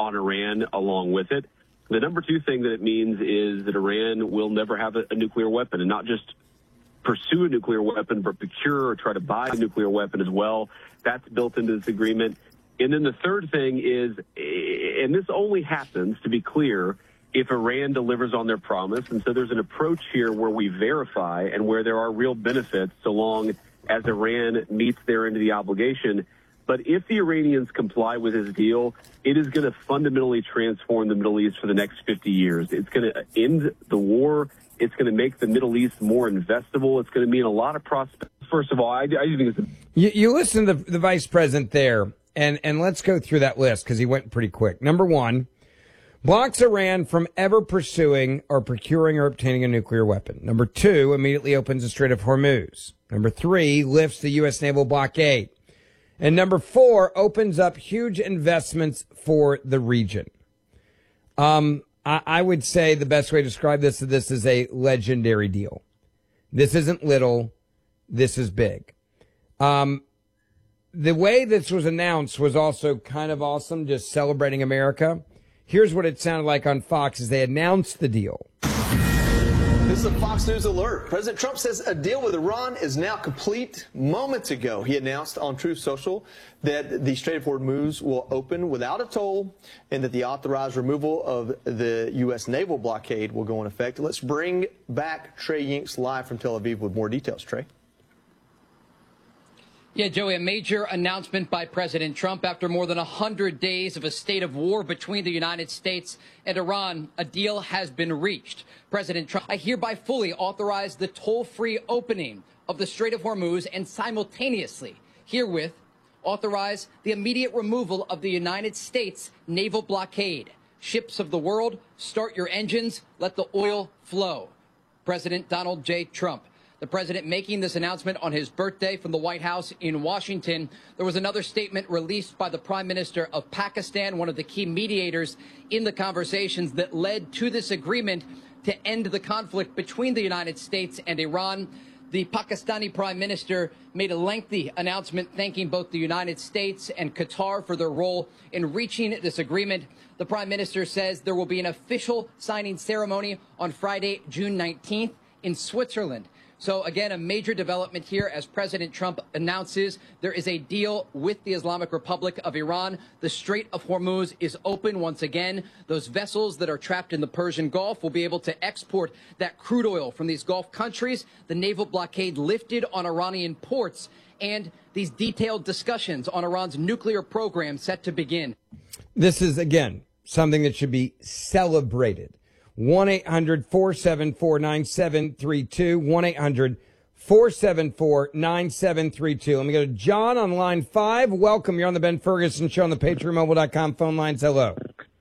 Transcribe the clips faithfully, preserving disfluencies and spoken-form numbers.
on Iran along with it. The number two thing that it means is that Iran will never have a, a nuclear weapon, and not just pursue a nuclear weapon, but procure or try to buy a nuclear weapon as well. That's built into this agreement. And then the third thing is, and this only happens, to be clear, if Iran delivers on their promise. And so there's an approach here where we verify and where there are real benefits so long as Iran meets their end of the obligation. But if the Iranians comply with this deal, it is going to fundamentally transform the Middle East for the next fifty years. It's going to end the war. It's going to make the Middle East more investable. It's going to mean a lot of prospects. First of all, I, I think it's a- you, you listen to the, the vice president there, and, and let's go through that list because he went pretty quick. Number one, blocks Iran from ever pursuing or procuring or obtaining a nuclear weapon. Number two, immediately opens the Strait of Hormuz. Number three, lifts the U S naval blockade. And number four, opens up huge investments for the region. Um, I, I would say the best way to describe this is this is a legendary deal. This isn't little. This is big. Um, the way this was announced was also kind of awesome, just celebrating America. Here's what it sounded like on Fox as they announced the deal. This is a Fox News alert. President Trump says a deal with Iran is now complete. Moments ago, he announced on Truth Social that the Strait of Hormuz will open without a toll and that the authorized removal of the U S naval blockade will go into effect. Let's bring back Trey Yinks live from Tel Aviv with more details. Trey. Yeah, Joey, a major announcement by President Trump after more than one hundred days of a state of war between the United States and Iran. A deal has been reached. President Trump, I hereby fully authorize the toll-free opening of the Strait of Hormuz and simultaneously herewith authorize the immediate removal of the United States naval blockade. Ships of the world, start your engines, let the oil flow. President Donald J. Trump. The president making this announcement on his birthday from the White House in Washington. There was another statement released by the Prime Minister of Pakistan, one of the key mediators in the conversations that led to this agreement to end the conflict between the United States and Iran. The Pakistani Prime Minister made a lengthy announcement thanking both the United States and Qatar for their role in reaching this agreement. The Prime Minister says there will be an official signing ceremony on Friday, June nineteenth in Switzerland. So, again, a major development here as President Trump announces there is a deal with the Islamic Republic of Iran. The Strait of Hormuz is open once again. Those vessels that are trapped in the Persian Gulf will be able to export that crude oil from these Gulf countries. The naval blockade lifted on Iranian ports, and these detailed discussions on Iran's nuclear program set to begin. This is, again, something that should be celebrated. one eight hundred four seven four nine seven three two, one eight hundred four seven four nine seven three two. Let me go to John on line five. Welcome. You're on the Ben Ferguson Show on the Patriot Mobile dot com phone lines. Hello.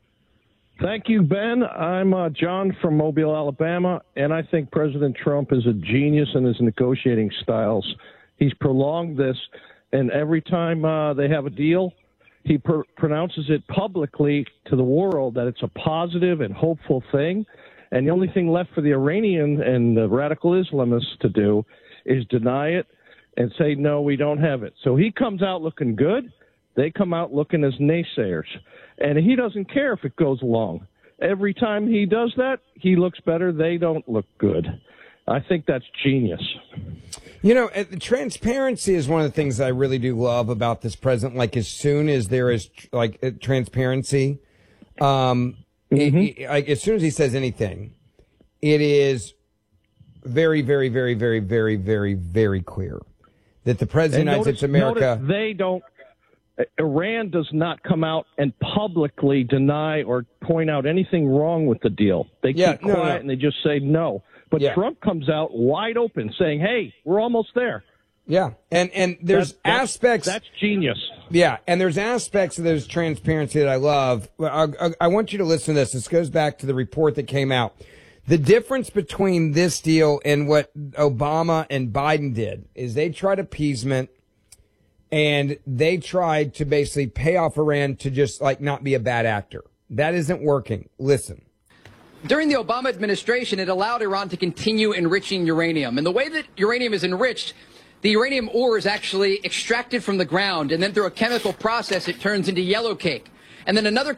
Thank you, Ben. I'm uh, John from Mobile, Alabama, and I think President Trump is a genius in his negotiating styles. He's prolonged this, and every time uh, they have a deal, he pr- pronounces it publicly to the world that it's a positive and hopeful thing. And the only thing left for the Iranian and the radical Islamists to do is deny it and say, no, we don't have it. So he comes out looking good. They come out looking as naysayers. And he doesn't care if it goes along. Every time he does that, he looks better. They don't look good. I think that's genius. You know, uh, transparency is one of the things I really do love about this president. Like, as soon as there is, like, uh, transparency, um, mm-hmm. it, it, like, as soon as he says anything, it is very, very, very, very, very, very, very clear that the president of the United States of America... They don't... Iran does not come out and publicly deny or point out anything wrong with the deal. They yeah, keep quiet no, no. and they just say no. But yeah. Trump comes out wide open saying, hey, we're almost there. Yeah, and and there's that's, that's, aspects... That's genius. Yeah, and there's aspects of this transparency that I love. I, I, I want you to listen to this. This goes back to the report that came out. The difference between this deal and what Obama and Biden did is they tried appeasement, and they tried to basically pay off Iran to just, like, not be a bad actor. That isn't working. Listen. During the Obama administration, it allowed Iran to continue enriching uranium. And the way that uranium is enriched, the uranium ore is actually extracted from the ground, and then through a chemical process, it turns into yellow cake. And then another